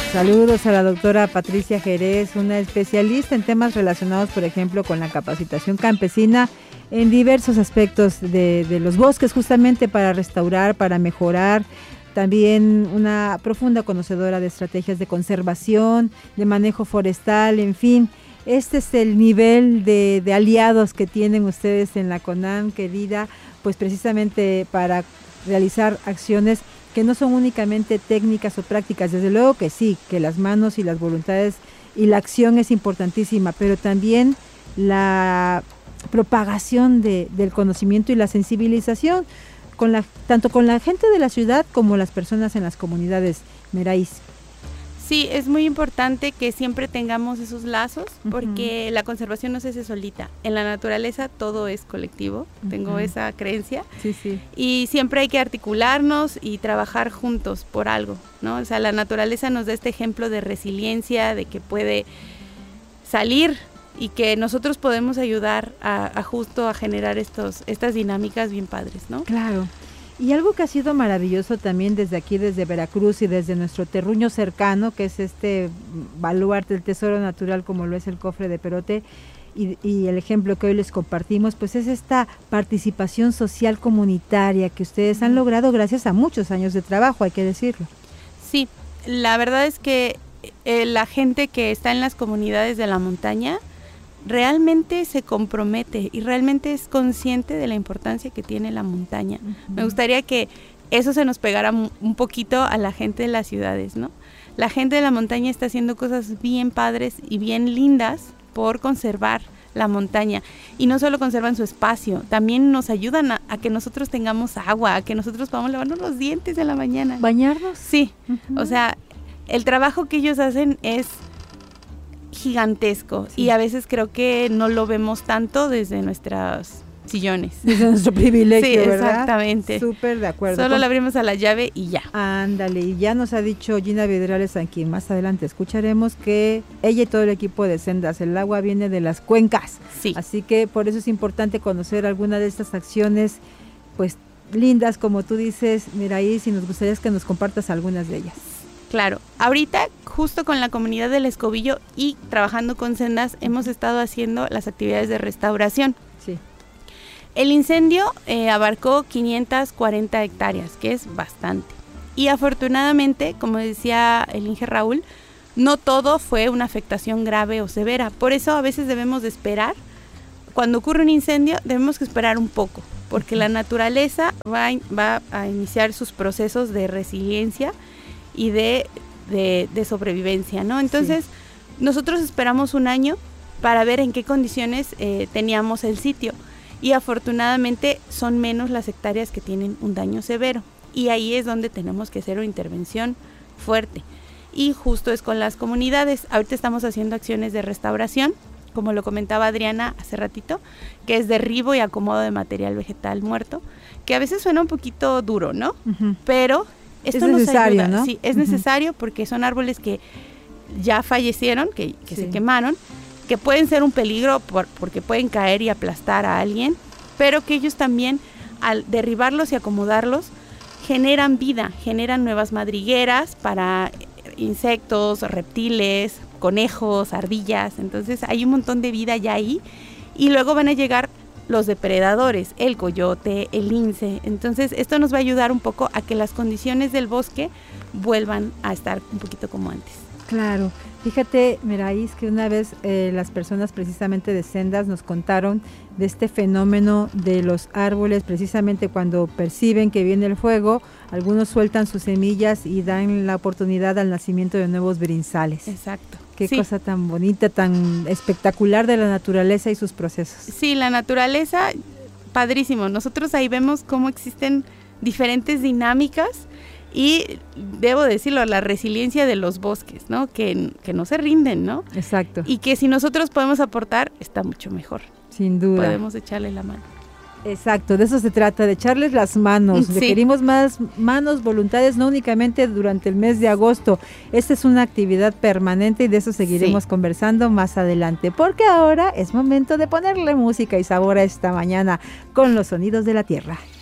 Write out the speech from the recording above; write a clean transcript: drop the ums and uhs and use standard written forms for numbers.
Saludos a la doctora Patricia Jerez, una especialista en temas relacionados, por ejemplo, con la capacitación campesina en diversos aspectos de los bosques, justamente para restaurar, para mejorar. También una profunda conocedora de estrategias de conservación, de manejo forestal, en fin. Este es el nivel de aliados que tienen ustedes en la CONAM, querida, pues precisamente para realizar acciones que no son únicamente técnicas o prácticas. Desde luego que sí, que las manos y las voluntades y la acción es importantísima, pero también la propagación del conocimiento y la sensibilización tanto con la gente de la ciudad como las personas en las comunidades, Meraís. Sí, es muy importante que siempre tengamos esos lazos, porque la conservación no se hace solita. En la naturaleza todo es colectivo, tengo esa creencia. Sí, sí. Y siempre hay que articularnos y trabajar juntos por algo, ¿no? O sea, la naturaleza nos da este ejemplo de resiliencia, de que puede salir y que nosotros podemos ayudar a justo a generar estas dinámicas bien padres, ¿no? Claro. Y algo que ha sido maravilloso también desde aquí, desde Veracruz y desde nuestro terruño cercano, que es este baluarte del tesoro natural como lo es el Cofre de Perote, y el ejemplo que hoy les compartimos, pues es esta participación social comunitaria que ustedes han logrado gracias a muchos años de trabajo, hay que decirlo. Sí, la verdad es que la gente que está en las comunidades de la montaña realmente se compromete y realmente es consciente de la importancia que tiene la montaña. Me gustaría que eso se nos pegara un poquito a la gente de las ciudades, ¿no? La gente de la montaña está haciendo cosas bien padres y bien lindas por conservar la montaña, y no solo conservan su espacio, también nos ayudan a que nosotros tengamos agua, a que nosotros podamos lavarnos los dientes en la mañana. ¿Bañarnos? Sí, o sea, el trabajo que ellos hacen es gigantesco, sí. Y a veces creo que no lo vemos tanto desde nuestros sillones. Desde nuestro privilegio, sí, ¿verdad? Exactamente. Súper de acuerdo. Solo le abrimos a la llave y ya. Ándale, y ya nos ha dicho Gina Vidrales, a quien más adelante escucharemos, que ella y todo el equipo de Sendas, el agua viene de las cuencas. Sí. Así que por eso es importante conocer alguna de estas acciones, pues lindas, como tú dices, Meraís, y nos gustaría que nos compartas algunas de ellas. Claro, ahorita justo con la comunidad del Escobillo y trabajando con Sendas hemos estado haciendo las actividades de restauración. Sí. El incendio abarcó 540 hectáreas, que es bastante. Y afortunadamente, como decía el Inge Raúl, no todo fue una afectación grave o severa. Por eso a veces debemos de esperar. Cuando ocurre un incendio debemos que esperar un poco, porque la naturaleza va a iniciar sus procesos de resiliencia y de sobrevivencia, ¿no? Entonces, nosotros esperamos un año para ver en qué condiciones teníamos el sitio, y afortunadamente son menos las hectáreas que tienen un daño severo, y ahí es donde tenemos que hacer una intervención fuerte, y justo es con las comunidades. Ahorita estamos haciendo acciones de restauración, como lo comentaba Adriana hace ratito, que es derribo y acomodo de material vegetal muerto, que a veces suena un poquito duro, ¿no? Pero esto es necesario, nos ayuda, ¿no? Sí, es necesario, porque son árboles que ya fallecieron, que se quemaron, que pueden ser un peligro porque pueden caer y aplastar a alguien, pero que ellos también, al derribarlos y acomodarlos, generan vida, generan nuevas madrigueras para insectos, reptiles, conejos, ardillas. Entonces hay un montón de vida ya ahí, y luego van a llegar los depredadores, el coyote, el lince. Entonces esto nos va a ayudar un poco a que las condiciones del bosque vuelvan a estar un poquito como antes. Claro, fíjate, Meraís, que una vez las personas precisamente de Sendas nos contaron de este fenómeno de los árboles, precisamente cuando perciben que viene el fuego, algunos sueltan sus semillas y dan la oportunidad al nacimiento de nuevos brinzales. Exacto. Qué cosa tan bonita, tan espectacular de la naturaleza y sus procesos. Sí, la naturaleza, padrísimo. Nosotros ahí vemos cómo existen diferentes dinámicas, y debo decirlo, la resiliencia de los bosques, ¿no? Que no se rinden, ¿no? Exacto. Y que si nosotros podemos aportar, está mucho mejor. Sin duda. Podemos echarle la mano. Exacto, de eso se trata, de echarles las manos. Sí. Requerimos más manos, voluntades, no únicamente durante el mes de agosto. Esta es una actividad permanente, y de eso seguiremos conversando más adelante, porque ahora es momento de ponerle música y sabor a esta mañana con los sonidos de la tierra.